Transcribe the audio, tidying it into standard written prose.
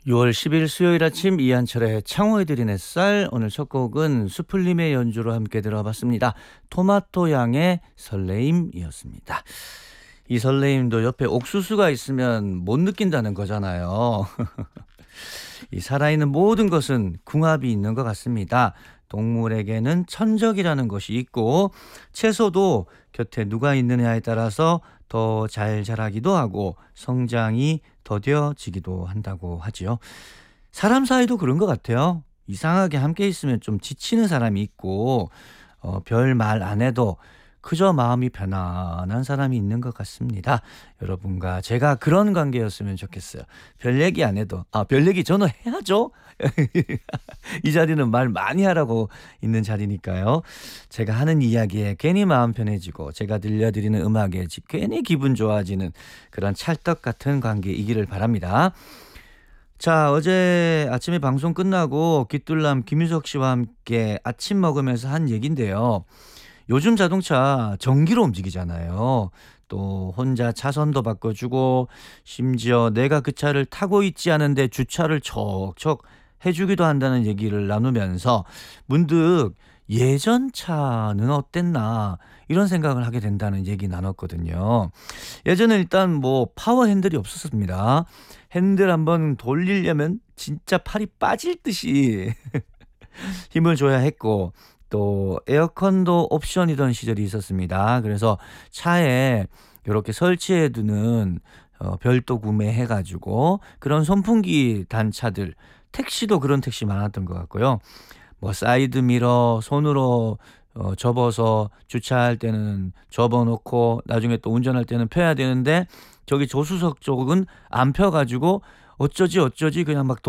6월 10일 수요일 아침 이한철의 창호의 드린 햇살. 오늘 첫 곡은 수풀림의 연주로 함께 들어봤습니다. 토마토 향의 설레임이었습니다. 이 설레임도 옆에 옥수수가 있으면 못 느낀다는 거잖아요. 이 살아있는 모든 것은 궁합이 있는 것 같습니다. 동물에게는 천적이라는 것이 있고 채소도 곁에 누가 있느냐에 따라서 더 잘 자라기도 하고 성장이 더뎌지기도 한다고 하지요. 사람 사이도 그런 것 같아요. 이상하게 함께 있으면 좀 지치는 사람이 있고 별 말 안 해도 그저 마음이 편안한 사람이 있는 것 같습니다. 여러분과 제가 그런 관계였으면 좋겠어요. 별 얘기 안 해도 별 얘기 저는 해야죠. 이 자리는 말 많이 하라고 있는 자리니까요. 제가 하는 이야기에 괜히 마음 편해지고 제가 들려드리는 음악에 괜히 기분 좋아지는 그런 찰떡 같은 관계이기를 바랍니다. 자, 어제 아침에 방송 끝나고 귀뚫남 김유석 씨와 함께 아침 먹으면서 한 얘기인데요. 요즘 자동차 전기로 움직이잖아요. 또 혼자 차선도 바꿔주고 심지어 내가 그 차를 타고 있지 않은데 주차를 척척 해주기도 한다는 얘기를 나누면서 문득 예전 차는 어땠나 이런 생각을 하게 된다는 얘기 나눴거든요. 예전에 일단 뭐 파워 핸들이 없었습니다. 핸들 한번 돌리려면 진짜 팔이 빠질 듯이 힘을 줘야 했고 또 에어컨도 옵션이던 시절이 있었습니다. 그래서 차에 이렇게 설치해 두는 별도 구매해 가지고 그런 선풍기 단 차들, 택시도 그런 택시 많았던 것 같고요. 뭐 사이드 미러 손으로 접어서 주차할 때는 접어 놓고 나중에 또 운전할 때는 펴야 되는데 저기 조수석 쪽은 안 펴 가지고 어쩌지 그냥 막